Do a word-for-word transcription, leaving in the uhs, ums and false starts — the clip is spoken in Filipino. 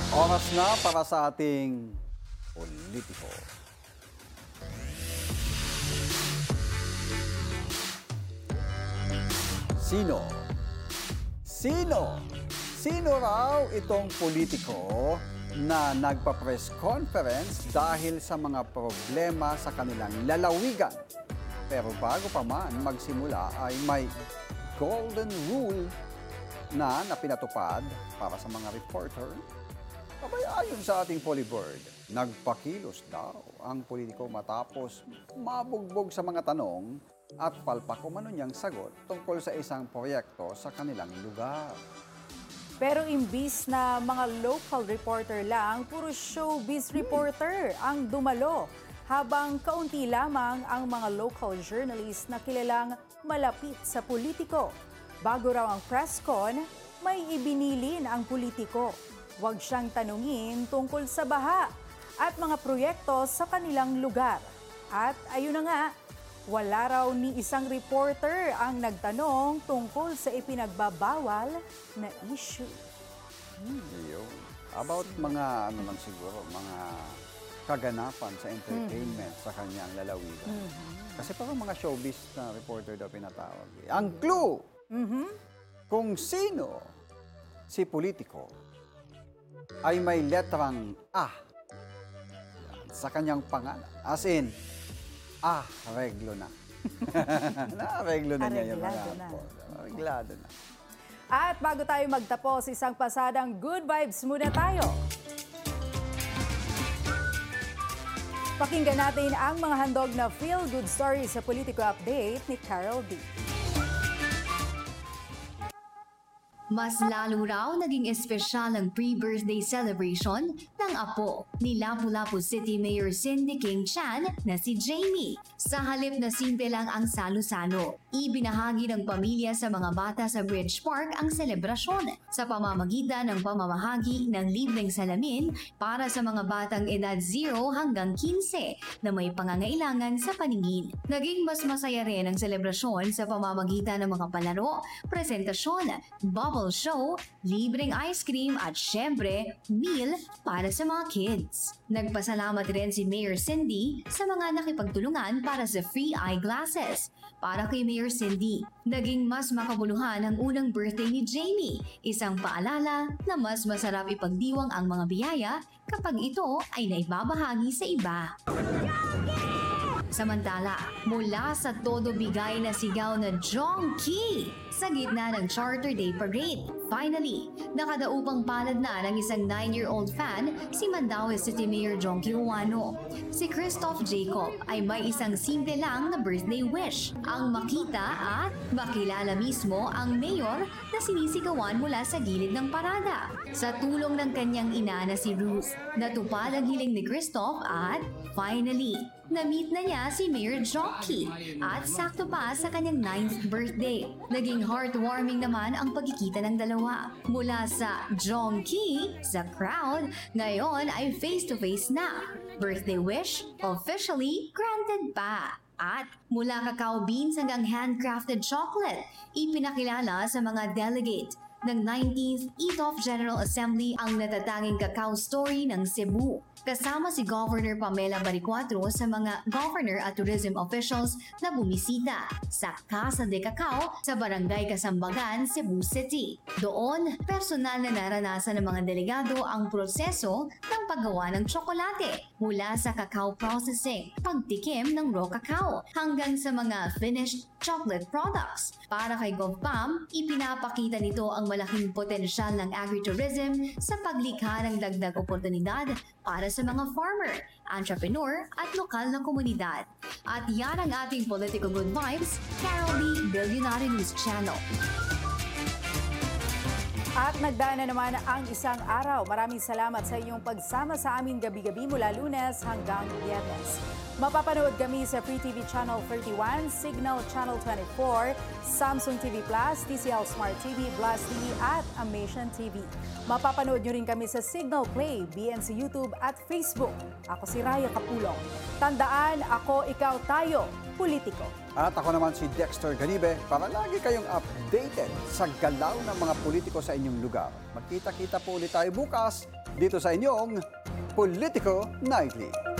Oras na para sa ating politiko. Sino? Sino? Sino raw itong politiko na nagpa-press conference dahil sa mga problema sa kanilang lalawigan? Pero bago pa man magsimula ay may golden rule na napinatupad para sa mga reporter. Abay, ayon sa ating Polybird, nagpakilos daw ang politiko matapos mabugbog sa mga tanong at palpak umano niyang sagot tungkol sa isang proyekto sa kanilang lugar. Pero imbis na mga local reporter lang, puro showbiz reporter ang dumalo. Habang kaunti lamang ang mga local journalist na kilalang malapit sa politiko. Bago raw ang press con, may ibinilin ang politiko. Huwag siyang tanungin tungkol sa baha at mga proyekto sa kanilang lugar. At ayun na nga, wala raw ni isang reporter ang nagtanong tungkol sa ipinagbabawal na issue. Hmm, yun. About mga, ano lang siguro, mga kaganapan sa entertainment mm-hmm. sa kanyang lalawigan. Mm-hmm. Kasi parang mga showbiz na reporter daw pinatawag. Eh. Ang clue! Mm-hmm. Kung sino si politiko ay may letrang A sa kanyang pangalan. As in, ah, reglo na. Na-reglo na niya yung mga po. Reglado na. At bago tayo magtapos, isang pasadang good vibes muna tayo. Pakinggan natin ang mga handog na feel-good stories sa Politico Update ni Carol D. Mas lalo raw naging espesyal ang pre-birthday celebration ng apo ni Lapu-Lapu City Mayor Cindy King Chan na si Jamie. Sa halip na simple lang ang salo-salo, ibinahagi ng pamilya sa mga bata sa Bridge Park ang selebrasyon sa pamamagitan ng pamamahagi ng libreng salamin para sa mga batang edad zero hanggang labinlima na may pangangailangan sa paningin. Naging mas masaya rin ang selebrasyon sa pamamagitan ng mga palaro, presentasyon, bubble show, libreng ice cream at syempre, meal para sa mga kids. Nagpasalamat rin si Mayor Cindy sa mga nakipagtulungan para sa free eyeglasses. Para kay Mayor Cindy, naging mas makabuluhan ang unang birthday ni Jamie. Isang paalala na mas masarap ipagdiwang ang mga biyaya kapag ito ay naibabahagi sa iba. Samantala, mula sa todo bigay na sigaw na Jonky sa gitna ng Charter Day Parade, finally, nakadaupang palad na ng isang nine-year-old fan si Mandaue City Mayor Jonky Uwano. Si Christoph Jacob ay may isang simple lang na birthday wish, ang makita at makilala mismo ang mayor na sinisigawan mula sa gilid ng parada. Sa tulong ng kanyang ina na si Ruth, natupad ang hiling ni Christoph at finally, na-meet na niya si Mayor Jonky at sakto pa sa kanyang ninth birthday. Naging heartwarming naman ang pagkikita ng dalawa. Mula sa Jonky sa crowd, ngayon ay face-to-face na. Birthday wish officially granted pa. At mula cacao beans hanggang handcrafted chocolate, ipinakilala sa mga delegate ng nineteenth E T O F General Assembly ang natatanging cacao story ng Cebu. Kasama si Governor Pamela Baricuatro sa mga governor at tourism officials na bumisita sa Casa de Cacao sa Barangay Kasambagan, Cebu City. Doon, personal na naranasan ng mga delegado ang proseso ng paggawa ng tsokolate mula sa cacao processing, pagtikim ng raw cacao, hanggang sa mga finished chocolate products. Para kay GovPam, ipinapakita nito ang malaking potensyal ng agritourism sa paglikha ng dagdag oportunidad para sa mga farmer, entrepreneur at lokal na komunidad. At yan ang ating Political Good Vibes, Carol D. Billionaire News Channel. At nagdaan na naman ang isang araw. Maraming salamat sa inyong pagsama sa amin gabi-gabi mula Lunes hanggang Biyernes. Mapapanood kami sa Free T V Channel thirty-one, Signal Channel twenty-four, Samsung T V Plus, T C L Smart T V, Blast T V at Amation T V. Mapapanood nyo rin kami sa Signal Play, B N C YouTube at Facebook. Ako si Raya Capulong. Tandaan, ako, ikaw, tayo, politiko. At ako naman si Dexter Ganibe para lagi kayong updated updated sa galaw ng mga politiko sa inyong lugar. Magkita-kita po ulit tayo bukas dito sa inyong Politico Nightly.